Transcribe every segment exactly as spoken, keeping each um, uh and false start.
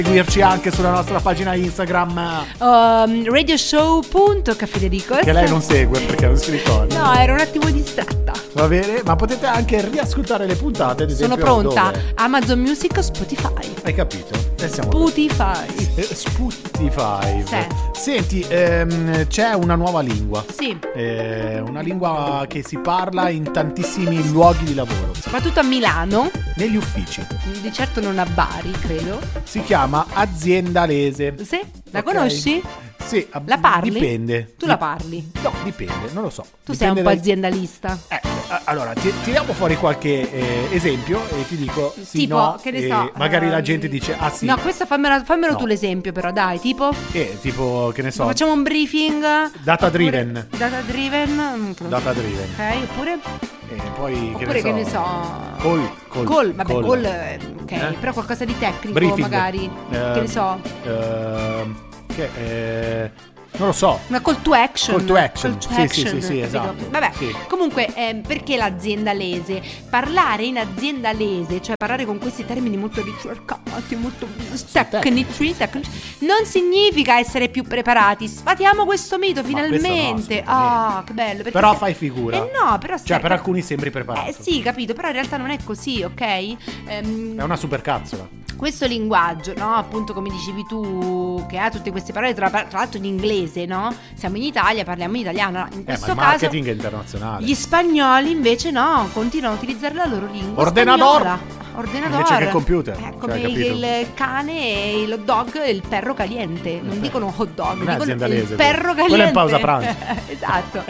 seguirci anche sulla nostra pagina Instagram um, radioshow.cafedericos, che lei non segue perché non si ricorda. No, ero un attimo distratta. Va bene, ma potete anche riascoltare le puntate, ad esempio. Sono pronta. Dove? Amazon Music o Spotify? Hai capito? E siamo Spotify. eh, Spotify. Sì. Senti, ehm, c'è una nuova lingua. Sì. Eh, una lingua che si parla in tantissimi luoghi di lavoro. Soprattutto a Milano. Negli uffici. Di certo non a Bari, credo. Si chiama aziendalese. Sì? La Ok. conosci? Sì, La parli? Dipende. Tu la parli? No, dipende, non lo so. Tu sei un po' dai... aziendalista. Eh, allora, ti, tiriamo fuori qualche eh, esempio e ti dico sì, tipo, no, che ne e so, magari um, la gente dice ah sì. No, questo fammelo, fammelo No. tu l'esempio però, dai, tipo Eh, tipo, che ne so. facciamo un briefing. Data oppure- driven. Data driven. mm, che non so. Data driven. Ok, oppure E poi Oppure che ne so. che ne so. Call, call, Call, vabbè, call. call, eh, ok, Eh? però qualcosa di tecnico Briefing. magari. Eh, che ne so. ehm, che eh, non lo so. Una call to action. Call to action. Call to Sì, action, sì, sì, sì, capito? esatto. Vabbè, Sì. comunque, ehm, perché l'aziendalese? Parlare in aziendalese, cioè parlare con questi termini molto ricercati, molto tecnici, tecnici, non significa essere più preparati. Sfatiamo questo mito finalmente. questo no, Ah, che bello. perché Però se- fai figura. Eh no, però Cioè, se- per alcuni sembri preparato. Eh sì, capito, però in realtà non è così, ok? Ehm, È una supercazzola. questo linguaggio, no? Appunto, come dicevi tu, che ha tutte queste parole, tra, tra l'altro in inglese, no? Siamo in Italia, parliamo in italiano. In Eh, ma questo il caso marketing è internazionale. gli spagnoli invece no, continuano a utilizzare la loro lingua Ordenador. spagnola. Ordenador. Invece che computer. Eh, Cioè, come capito? il cane e il hot dog e il perro caliente. Non dicono hot dog, Non è dicono aziendalese, il perro quello. caliente. Quello è in pausa pranzo. Esatto.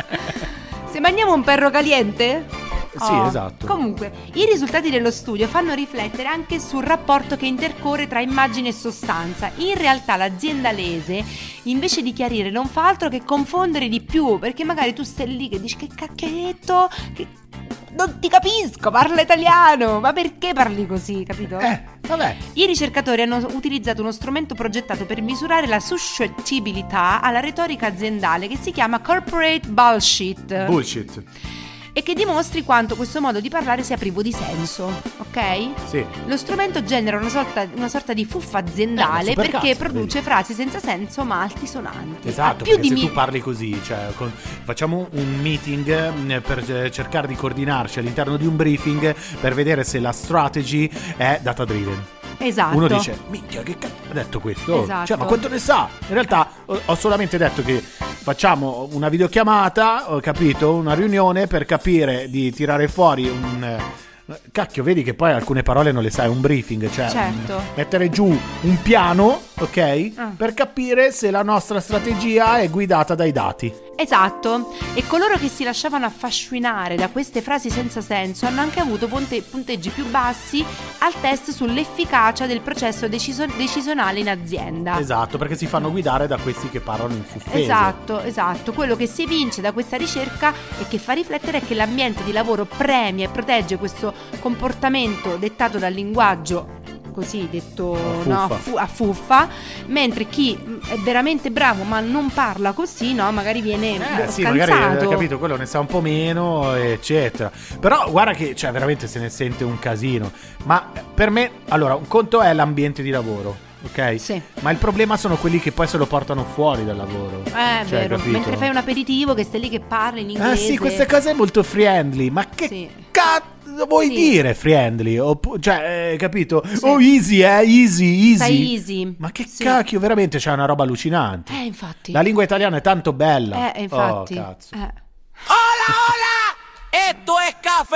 Se mangiamo un perro caliente? Sì, esatto. Comunque, i risultati dello studio fanno riflettere anche sul rapporto che intercorre tra immagine e sostanza. In realtà l'aziendalese, invece di chiarire, non fa altro che confondere di più, perché magari tu stai lì che dici che cacchietto, che non ti capisco, parla italiano, ma perché parli così, capito? Eh, vabbè. I ricercatori hanno utilizzato uno strumento progettato per misurare la suscettibilità alla retorica aziendale che si chiama corporate bullshit. Bullshit. E che dimostri quanto questo modo di parlare sia privo di senso, ok? Sì. Lo strumento genera una sorta, una sorta di fuffa aziendale Eh, una perché supercazzo, produce vedi. frasi senza senso ma altisonanti. Esatto, Ha più perché di se mi- tu parli così, cioè con- facciamo un meeting eh, per eh, cercare di coordinarci all'interno di un briefing per vedere se la strategy è data driven. Esatto. Uno dice, minchia, che cazzo ha detto questo? Esatto. Cioè, ma quanto ne sa? In realtà ho, ho solamente detto che facciamo una videochiamata, ho capito, una riunione per capire di tirare fuori un... eh, cacchio, vedi che poi alcune parole non le sai, un briefing, cioè Certo. mh, mettere giù un piano, ok? Ah. Per capire se la nostra strategia è guidata dai dati. Esatto, e coloro che si lasciavano affascinare da queste frasi senza senso hanno anche avuto ponte- punteggi più bassi al test sull'efficacia del processo deciso- decisionale in azienda. Esatto, perché si fanno guidare da questi che parlano in fuffese. Esatto, esatto. Quello che si evince da questa ricerca e che fa riflettere è che l'ambiente di lavoro premia e protegge questo comportamento dettato dal linguaggio così detto A no, a, fuffa. fu- a fuffa, mentre chi mh, è veramente bravo ma non parla così, no, magari viene Eh sì, scansato. magari, capito, quello ne sa un po' meno, eccetera. Però guarda che, cioè, veramente se ne sente un casino. Ma per me, allora, un conto è l'ambiente di lavoro, ok? Sì. Ma il problema sono quelli che poi se lo portano fuori dal lavoro. Eh, Cioè, vero. capito? Mentre fai un aperitivo che stai lì che parli in inglese. Ah sì, queste cose molto friendly. Ma che Sì. cazzo vuoi Sì. dire friendly? Oppu- cioè, eh, capito? Sì. Oh, easy, eh, easy, easy. Stai easy. Ma che Sì. cacchio, veramente c'è una roba allucinante. Eh, infatti. La lingua italiana è tanto bella. Eh, infatti. Oh, cazzo. Eh. ¡Hola, hola! Esto es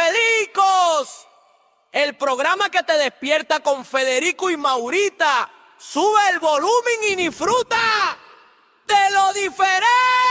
Cafelicos, el programa que te despierta con Federico y Maurita. Sube el volumen y disfruta de lo diferente.